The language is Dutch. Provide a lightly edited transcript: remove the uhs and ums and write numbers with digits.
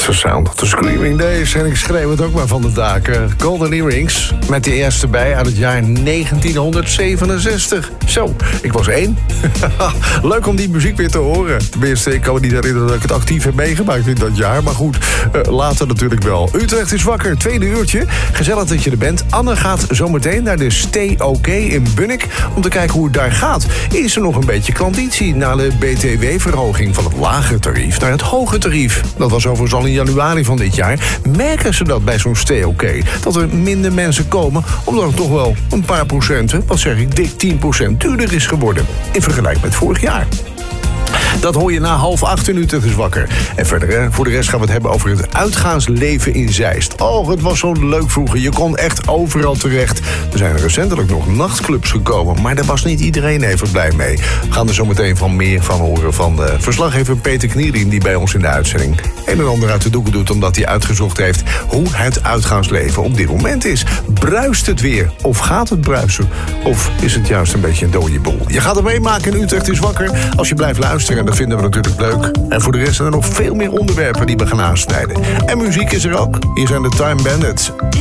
Zo sound de Screaming Days. En ik schreef het ook maar van de daken. Golden Earrings, met de eerste bij uit het jaar 1967. Zo, ik was 1. Leuk om die muziek weer te horen. Tenminste, ik kan me niet herinneren dat ik het actief heb meegemaakt in dat jaar. Maar goed, later natuurlijk wel. Utrecht is wakker, tweede uurtje. Gezellig dat je er bent. Anne gaat zometeen naar de Stay OK in Bunnik om te kijken hoe het daar gaat. Is er nog een beetje klanditie na de BTW-verhoging van het lage tarief naar het hoge tarief? Dat was overigens al in januari van dit jaar. Merken ze dat bij zo'n Stay OK? Dat er minder mensen komen omdat het toch wel een paar procenten, wat zeg ik, dik 10% duurder is geworden in vergelijking met vorig jaar. Dat hoor je na 7:30 in Utrecht is wakker. En verder, voor de rest gaan we het hebben over het uitgaansleven in Zeist. Oh, het was zo leuk vroeger. Je kon echt overal terecht. Er zijn recentelijk nog nachtclubs gekomen, maar daar was niet iedereen even blij mee. We gaan er zo meteen van meer van horen van verslaggever Peter Knierien, die bij ons in de uitzending een en ander uit de doeken doet, omdat hij uitgezocht heeft hoe het uitgaansleven op dit moment is. Bruist het weer? Of gaat het bruisen? Of is het juist een beetje een dode boel? Je gaat het meemaken in Utrecht is wakker als je blijft luisteren. En dat vinden we natuurlijk leuk. En voor de rest zijn er nog veel meer onderwerpen die we gaan aansnijden. En muziek is er ook. Hier zijn de Time Bandits.